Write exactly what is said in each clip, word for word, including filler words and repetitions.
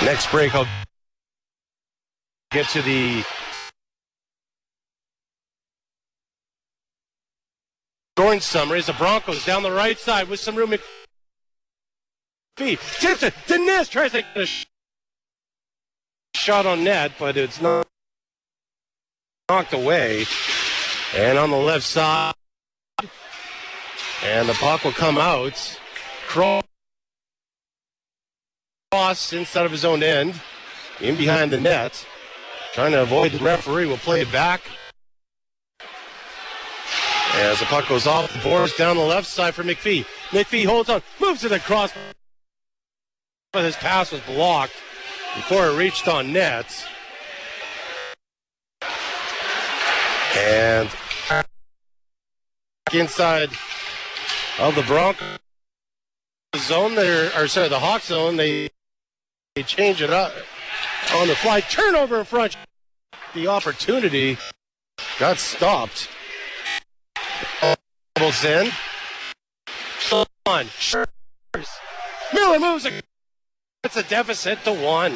Next break, I'll get to the scoring summaries. The Broncos down the right side with some room. McPhee tips it to Ness, tries to get a shot on net, but it's not knocked away. And on the left side, and the puck will come out. Cross inside of his own end, in behind the net. Trying to avoid the referee, will play it back. As the puck goes off the boards down the left side for McPhee. McPhee holds on, moves it across, but his pass was blocked before it reached on net. And inside of the Broncos zone, there, or sorry, the Hawk zone, they, they change it up on the fly. Turnover in front. The opportunity got stopped. Doubles in. On. Miller moves it. It's a deficit to one.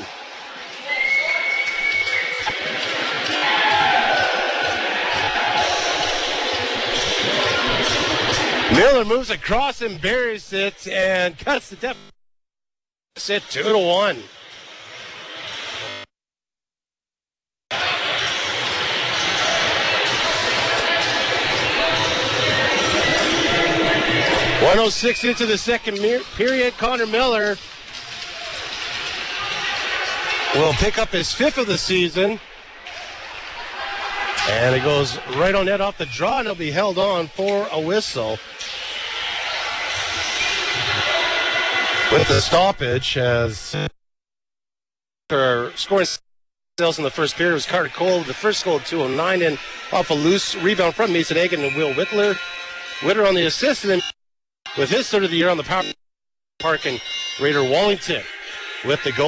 Miller moves across and buries it and cuts the deficit two to one. one oh six into the second period. Connor Miller will pick up his fifth of the season. And it goes right on net off the draw, and he'll be held on for a whistle. With the stoppage, as for scoring sales in the first period was Carter Cole. The first goal, two oh nine, and off a loose rebound from Mason Hagan and Will Whittler. Whittler on the assist, and then with his third of the year on the power park, and Raider Wallington with the goal.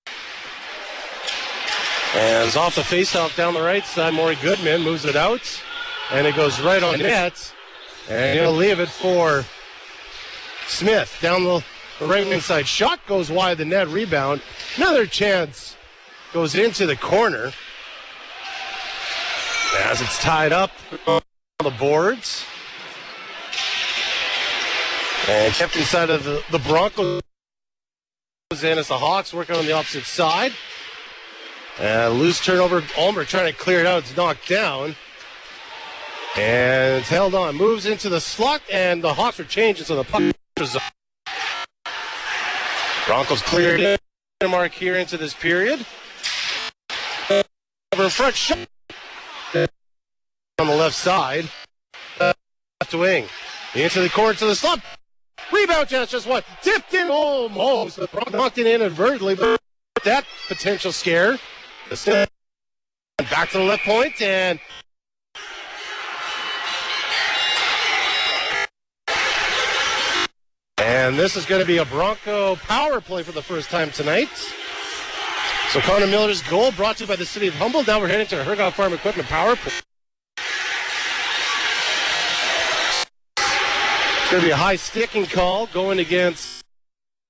And it's off the faceoff down the right side. Maury Goodman moves it out, and it goes right on net. And he'll leave it for Smith down the, the right hand side. Shot goes wide, the net rebound. Another chance goes into the corner as it's tied up on the boards. And kept inside of the, the Broncos in as the Hawks working on the opposite side. And loose turnover. Ulmer trying to clear it out. It's knocked down. And it's held on. Moves into the slot, and the Hawks are changing, so the puck is up. Broncos cleared in. Mark here into this period. Over in front. Shot on the left side. Left wing. Into the corner to the slot. Rebound chance, just one. Tipped in almost. The Broncos knocked it in inadvertently, but that potential scare. The back to the left point, and and this is going to be a Bronco power play for the first time tonight. So Connor Miller's goal brought to you by the City of Humboldt. Now we're heading to Hergott Farm Equipment power play. It's going to be a high sticking call going against